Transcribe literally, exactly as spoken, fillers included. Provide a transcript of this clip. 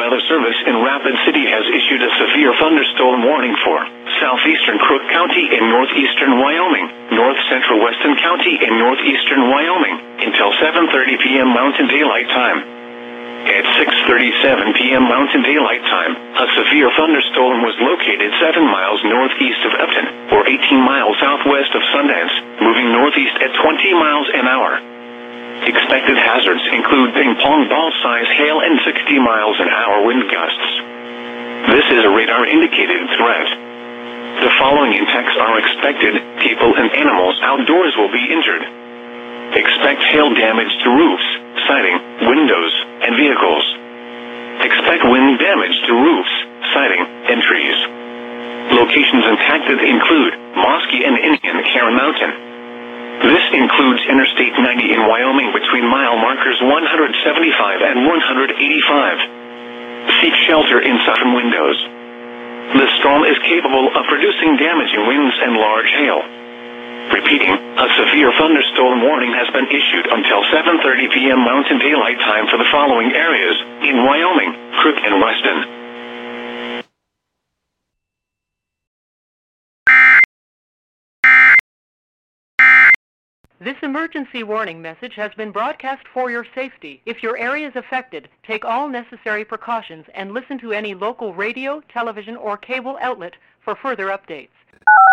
Weather Service in Rapid City has issued a severe thunderstorm warning for southeastern Crook County in northeastern Wyoming, north central Weston County in northeastern Wyoming, until seven thirty p.m. Mountain Daylight Time. At six thirty-seven p.m. Mountain Daylight Time, a severe thunderstorm was located seven miles northeast of Upton, or eighteen miles southwest of Sundance, moving northeast at twenty miles an hour. Expected hazards include ping-pong ball-size hail and sixty miles an hour wind gusts. This is a radar-indicated threat. The following impacts are expected: people and animals outdoors will be injured. Expect hail damage to roofs, siding, windows, and vehicles. Expect wind damage to roofs, siding, and trees. Locations impacted include Mosque and Indian Karen Mountain. This includes Interstate ninety in Wyoming between mile markers one hundred seventy-five and one hundred eighty-five. Seek shelter inside from windows. The storm is capable of producing damaging winds and large hail. Repeating, a severe thunderstorm warning has been issued until seven thirty p.m. Mountain Daylight Time for the following areas in Wyoming, Crook and Weston. This emergency warning message has been broadcast for your safety. If your area is affected, take all necessary precautions and listen to any local radio, television, or cable outlet for further updates.